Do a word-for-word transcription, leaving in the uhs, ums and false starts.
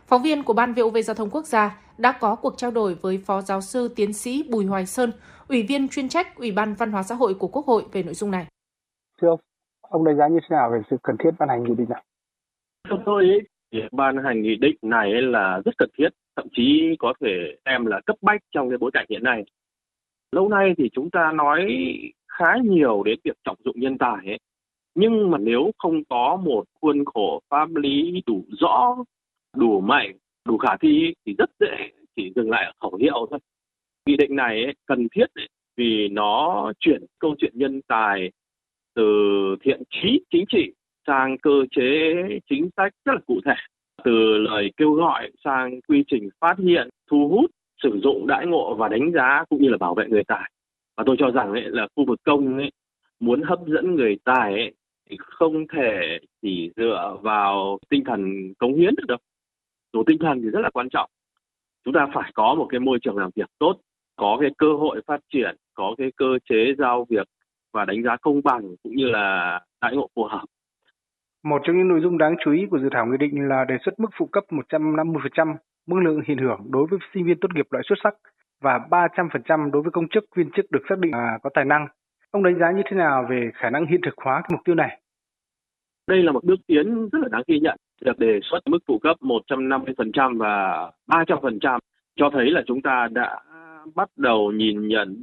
Phóng viên của Ban vê o vê Giao thông Quốc gia đã có cuộc trao đổi với Phó Giáo sư Tiến sĩ Bùi Hoài Sơn, Ủy viên chuyên trách Ủy ban Văn hóa xã hội của Quốc hội về nội dung này. Thưa ông, ông đánh giá như thế nào về sự cần thiết ban hành nghị định này? Theo tôi ấy, việc ban hành nghị định này là rất cần thiết, thậm chí có thể xem là cấp bách trong cái bối cảnh hiện nay. Lâu nay thì chúng ta nói khá nhiều đến việc trọng dụng nhân tài ấy. Nhưng mà nếu không có một khuôn khổ pháp lý đủ rõ, đủ mạnh, đủ khả thi thì rất dễ chỉ dừng lại ở khẩu hiệu thôi. Nghị định này ấy, cần thiết ấy, vì nó chuyển câu chuyện nhân tài từ thiện chí chính trị sang cơ chế chính sách rất là cụ thể, từ lời kêu gọi sang quy trình phát hiện, thu hút, sử dụng đãi ngộ và đánh giá cũng như là bảo vệ người tài. Và tôi cho rằng ấy, là khu vực công ấy, muốn hấp dẫn người tài ấy, thì không thể chỉ dựa vào tinh thần cống hiến được đâu. Dù tinh thần thì rất là quan trọng. Chúng ta phải có một cái môi trường làm việc tốt, có cái cơ hội phát triển, có cái cơ chế giao việc và đánh giá công bằng cũng như là đãi ngộ phù hợp. Một trong những nội dung đáng chú ý của dự thảo nghị định là đề xuất mức phụ cấp một trăm năm mươi phần trăm mức lương hiện hưởng đối với sinh viên tốt nghiệp loại xuất sắc và ba trăm phần trăm đối với công chức viên chức được xác định là có tài năng. Ông đánh giá như thế nào về khả năng hiện thực hóa cái mục tiêu này? Đây là một bước tiến rất là đáng ghi nhận. Được đề xuất mức phụ cấp một trăm năm mươi phần trăm và ba trăm phần trăm cho thấy là chúng ta đã bắt đầu nhìn nhận